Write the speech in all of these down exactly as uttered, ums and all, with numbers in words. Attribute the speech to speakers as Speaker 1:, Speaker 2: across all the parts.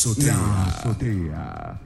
Speaker 1: azotea. La azotea.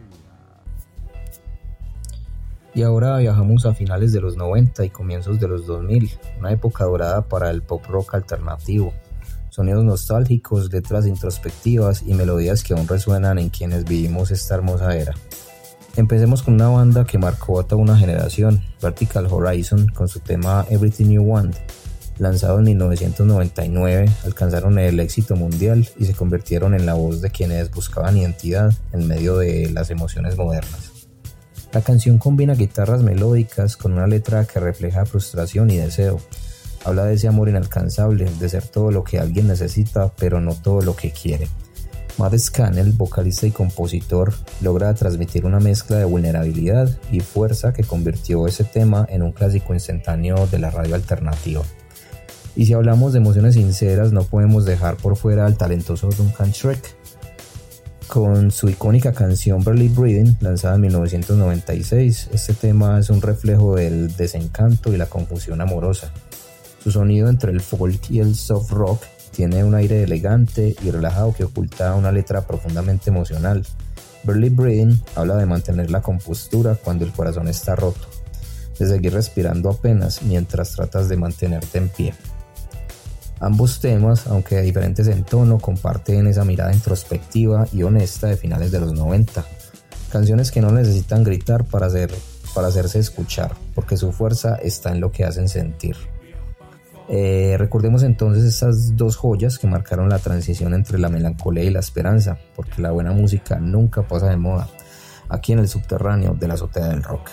Speaker 2: Y ahora viajamos a finales de los noventa y comienzos de los dos mil, una época dorada para el pop rock alternativo. Sonidos nostálgicos, letras introspectivas y melodías que aún resuenan en quienes vivimos esta hermosa era. Empecemos con una banda que marcó a toda una generación, Vertical Horizon, con su tema Everything You Want. Lanzado en mil novecientos noventa y nueve, alcanzaron el éxito mundial y se convirtieron en la voz de quienes buscaban identidad en medio de las emociones modernas. La canción combina guitarras melódicas con una letra que refleja frustración y deseo. Habla de ese amor inalcanzable, de ser todo lo que alguien necesita, pero no todo lo que quiere. Matt Scannell, vocalista y compositor, logra transmitir una mezcla de vulnerabilidad y fuerza que convirtió ese tema en un clásico instantáneo de la radio alternativa. Y si hablamos de emociones sinceras, no podemos dejar por fuera al talentoso Duncan Shrek. Con su icónica canción Barely Breathing, lanzada en mil novecientos noventa y seis, este tema es un reflejo del desencanto y la confusión amorosa. Su sonido entre el folk y el soft rock tiene un aire elegante y relajado que oculta una letra profundamente emocional. Barely Breathing habla de mantener la compostura cuando el corazón está roto, de seguir respirando apenas mientras tratas de mantenerte en pie. Ambos temas, aunque diferentes en tono, comparten esa mirada introspectiva y honesta de finales de los noventa. Canciones que no necesitan gritar para, hacer, para hacerse escuchar, porque su fuerza está en lo que hacen sentir. Eh, recordemos entonces estas dos joyas que marcaron la transición entre la melancolía y la esperanza, porque la buena música nunca pasa de moda, aquí en el subterráneo de la azotea del rock.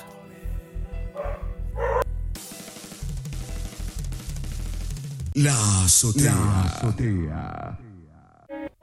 Speaker 1: La azotea. La azotea.